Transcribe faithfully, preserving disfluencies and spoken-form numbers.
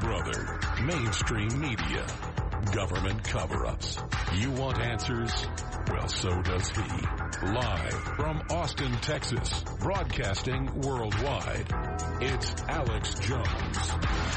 Brother. Mainstream media. Government cover-ups. You want answers? Well, so does he. Live from Austin, Texas. Broadcasting worldwide. It's Alex Jones.